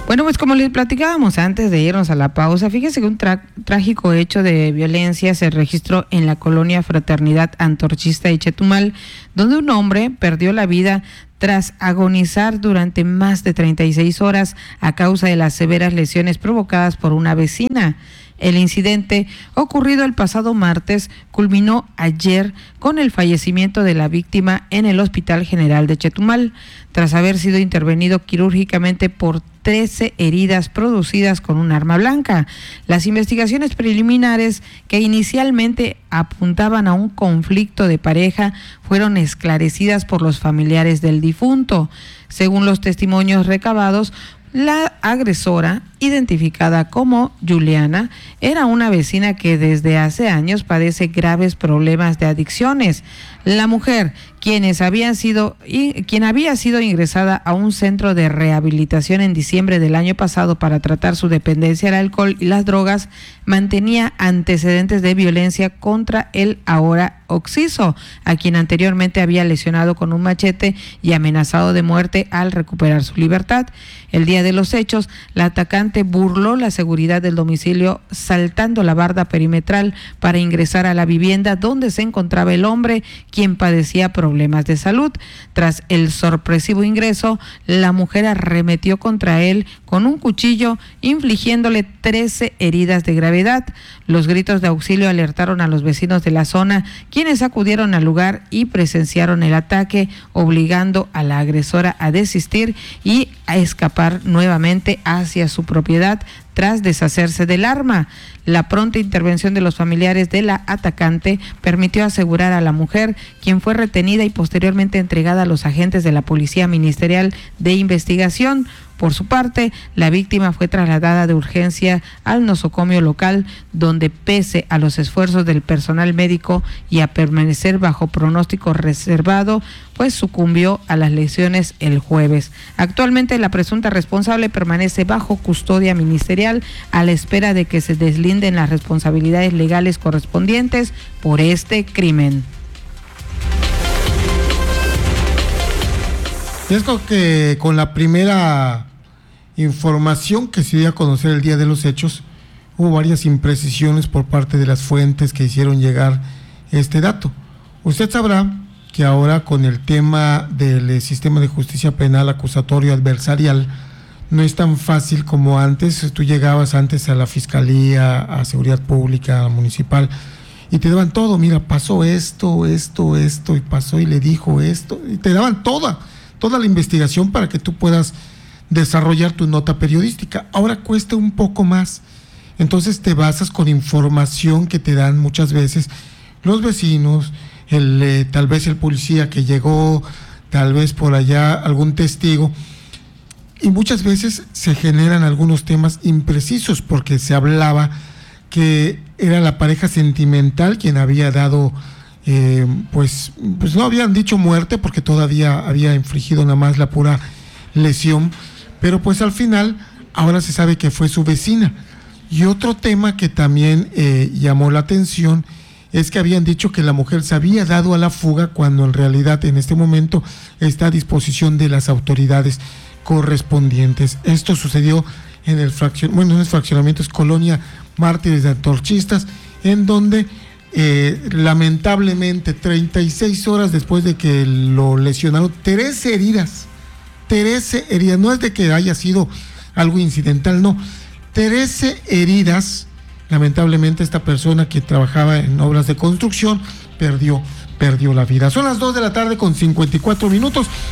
Bueno, pues como les platicábamos antes de irnos a la pausa, fíjense que un trágico hecho de violencia se registró en la colonia Fraternidad Antorchista de Chetumal, donde un hombre perdió la vida tras agonizar durante más de 36 horas a causa de las severas lesiones provocadas por una vecina. El incidente, ocurrido el pasado martes, culminó ayer con el fallecimiento de la víctima en el Hospital General de Chetumal, tras haber sido intervenido quirúrgicamente por 13 heridas producidas con un arma blanca. Las investigaciones preliminares, que inicialmente apuntaban a un conflicto de pareja, fueron esclarecidas por los familiares del difunto. Según los testimonios recabados, la agresora, identificada como Juliana, era una vecina que desde hace años padece graves problemas de adicciones. La mujer, quien había sido ingresada a un centro de rehabilitación en diciembre del año pasado para tratar su dependencia al alcohol y las drogas, mantenía antecedentes de violencia contra el ahora occiso, a quien anteriormente había lesionado con un machete y amenazado de muerte al recuperar su libertad. El día de los hechos, la atacante burló la seguridad del domicilio saltando la barda perimetral para ingresar a la vivienda donde se encontraba el hombre, quien padecía problemas de salud. Tras el sorpresivo ingreso, la mujer arremetió contra él con un cuchillo, infligiéndole 13 heridas de gravedad. Los gritos de auxilio alertaron a los vecinos de la zona, quienes acudieron al lugar y presenciaron el ataque, obligando a la agresora a desistir y a escapar nuevamente hacia su propiedad tras deshacerse del arma. La pronta intervención de los familiares de la atacante permitió asegurar a la mujer, quien fue retenida y posteriormente entregada a los agentes de la Policía Ministerial de Investigación. Por su parte, la víctima fue trasladada de urgencia al nosocomio local, donde pese a los esfuerzos del personal médico y a permanecer bajo pronóstico reservado, pues sucumbió a las lesiones el jueves. Actualmente la presunta responsable permanece bajo custodia ministerial a la espera de que se deslinden las responsabilidades legales correspondientes por este crimen. Es que con la primera información que se dio a conocer el día de los hechos, hubo varias imprecisiones por parte de las fuentes que hicieron llegar este dato. Usted sabrá que ahora con el tema del sistema de justicia penal acusatorio adversarial, no es tan fácil como antes. Tú llegabas antes a la fiscalía, a seguridad pública, municipal, y te daban todo. Mira, pasó esto, y pasó y le dijo esto, y te daban toda la investigación para que tú puedas desarrollar tu nota periodística. Ahora cuesta un poco más, entonces te basas con información que te dan muchas veces los vecinos, tal vez el policía que llegó, tal vez por allá algún testigo, y muchas veces se generan algunos temas imprecisos porque se hablaba que era la pareja sentimental quien había dado pues no habían dicho muerte porque todavía había infligido nada más la pura lesión, pero pues al final ahora se sabe que fue su vecina. Y otro tema que también llamó la atención es que habían dicho que la mujer se había dado a la fuga cuando en realidad en este momento está a disposición de las autoridades correspondientes. Esto sucedió en el no es fraccionamiento, es Colonia Mártires de Antorchistas, en donde lamentablemente 36 horas después de que lo lesionaron, 13 heridas, no es de que haya sido algo incidental, no, 13 heridas. Lamentablemente esta persona que trabajaba en obras de construcción perdió la vida. Son las 2:54 p.m.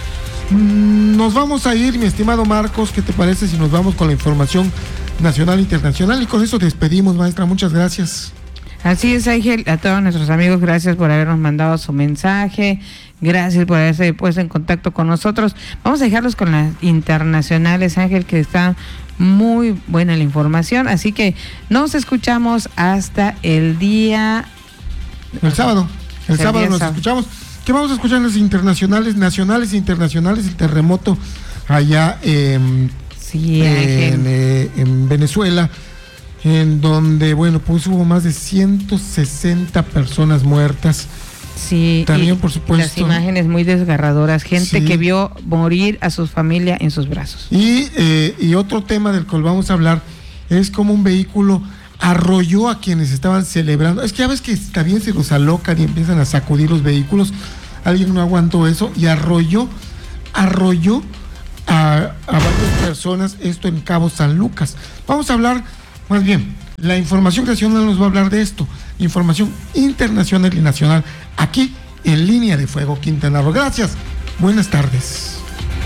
Nos vamos a ir, mi estimado Marcos, ¿qué te parece si nos vamos con la información nacional e internacional? Y con eso despedimos, maestra, muchas gracias. Así es, Ángel, a todos nuestros amigos, gracias por habernos mandado su mensaje, gracias por haberse puesto en contacto con nosotros. Vamos a dejarlos con las internacionales, Ángel, que está muy buena la información, así que nos escuchamos hasta el sábado. El sábado nos escuchamos. ¿Qué vamos a escuchar en los internacionales, nacionales e internacionales? El terremoto allá en Venezuela, en donde, bueno, pues hubo más de 160 personas muertas Sí, también, por supuesto. Las imágenes muy desgarradoras, gente que vio morir a su familia en sus brazos. Y otro tema del cual vamos a hablar es como un vehículo arrolló a quienes estaban celebrando. Es que ya ves que también se los alocan y empiezan a sacudir los vehículos. Alguien no aguantó eso y arrolló a varias personas, esto en Cabo San Lucas. Vamos a hablar, más bien, la información nacional nos va a hablar de esto, información internacional y nacional, aquí en Línea de Fuego, Quintana Roo. Gracias, buenas tardes.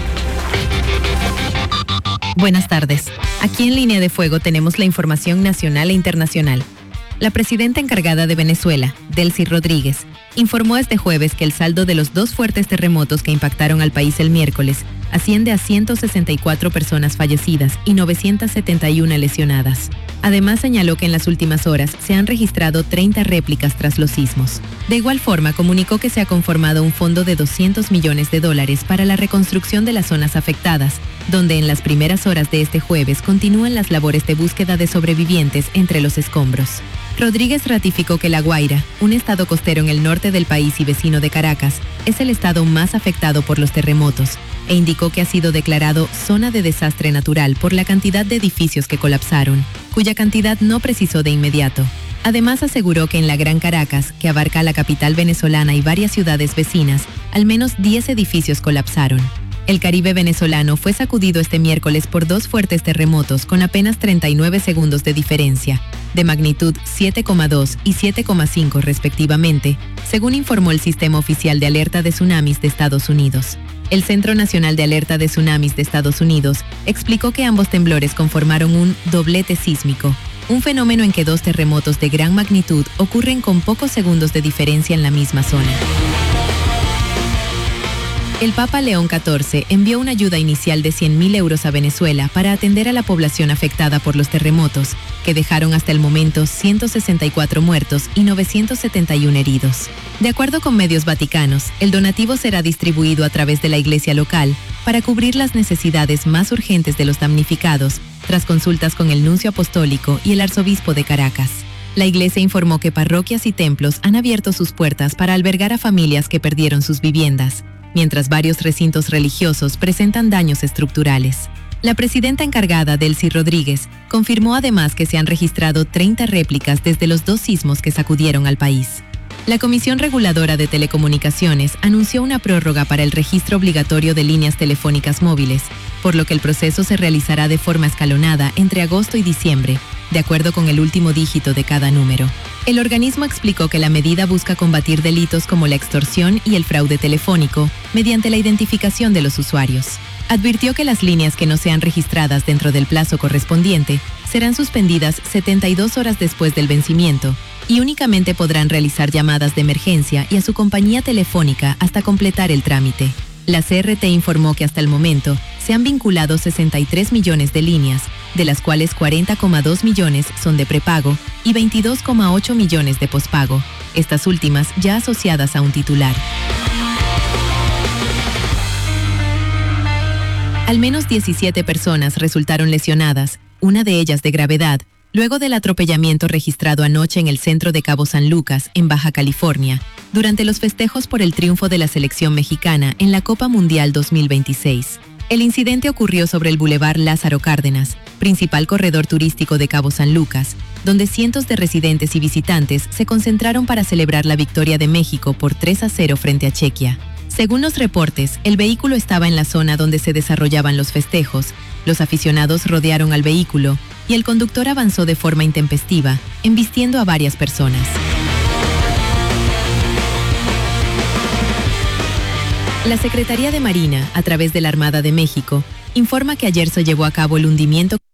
Buenas tardes. Aquí en Línea de Fuego tenemos la información nacional e internacional. La presidenta encargada de Venezuela, Delcy Rodríguez, informó este jueves que el saldo de los 2 fuertes terremotos que impactaron al país el miércoles asciende a 164 personas fallecidas y 971 lesionadas. Además, señaló que en las últimas horas se han registrado 30 réplicas tras los sismos. De igual forma, comunicó que se ha conformado un fondo de $200 millones para la reconstrucción de las zonas afectadas, donde en las primeras horas de este jueves continúan las labores de búsqueda de sobrevivientes entre los escombros. Rodríguez ratificó que La Guaira, un estado costero en el norte del país y vecino de Caracas, es el estado más afectado por los terremotos, e indicó que ha sido declarado zona de desastre natural por la cantidad de edificios que colapsaron, cuya cantidad no precisó de inmediato. Además, aseguró que en la Gran Caracas, que abarca la capital venezolana y varias ciudades vecinas, al menos 10 edificios colapsaron. El Caribe venezolano fue sacudido este miércoles por 2 fuertes terremotos con apenas 39 segundos de diferencia, de magnitud 7,2 y 7,5 respectivamente, según informó el Sistema Oficial de Alerta de Tsunamis de Estados Unidos. El Centro Nacional de Alerta de Tsunamis de Estados Unidos explicó que ambos temblores conformaron un doblete sísmico, un fenómeno en que 2 terremotos de gran magnitud ocurren con pocos segundos de diferencia en la misma zona. El Papa León XIV envió una ayuda inicial de 100.000 euros a Venezuela para atender a la población afectada por los terremotos, que dejaron hasta el momento 164 muertos y 971 heridos. De acuerdo con medios vaticanos, el donativo será distribuido a través de la iglesia local para cubrir las necesidades más urgentes de los damnificados, tras consultas con el nuncio apostólico y el arzobispo de Caracas. La iglesia informó que parroquias y templos han abierto sus puertas para albergar a familias que perdieron sus viviendas, mientras varios recintos religiosos presentan daños estructurales. La presidenta encargada, Delcy Rodríguez, confirmó además que se han registrado 30 réplicas desde los 2 sismos que sacudieron al país. La Comisión Reguladora de Telecomunicaciones anunció una prórroga para el registro obligatorio de líneas telefónicas móviles, por lo que el proceso se realizará de forma escalonada entre agosto y diciembre, de acuerdo con el último dígito de cada número. El organismo explicó que la medida busca combatir delitos como la extorsión y el fraude telefónico mediante la identificación de los usuarios. Advirtió que las líneas que no sean registradas dentro del plazo correspondiente serán suspendidas 72 horas después del vencimiento y únicamente podrán realizar llamadas de emergencia y a su compañía telefónica hasta completar el trámite. La CRT informó que hasta el momento se han vinculado 63 millones de líneas, de las cuales 40,2 millones son de prepago y 22,8 millones de pospago, estas últimas ya asociadas a un titular. Al menos 17 personas resultaron lesionadas, una de ellas de gravedad, luego del atropellamiento registrado anoche en el centro de Cabo San Lucas, en Baja California, durante los festejos por el triunfo de la selección mexicana en la Copa Mundial 2026. El incidente ocurrió sobre el Boulevard Lázaro Cárdenas, principal corredor turístico de Cabo San Lucas, donde cientos de residentes y visitantes se concentraron para celebrar la victoria de México por 3-0 frente a Chequia. Según los reportes, el vehículo estaba en la zona donde se desarrollaban los festejos, los aficionados rodearon al vehículo y el conductor avanzó de forma intempestiva, embistiendo a varias personas. La Secretaría de Marina, a través de la Armada de México, informa que ayer se llevó a cabo el hundimiento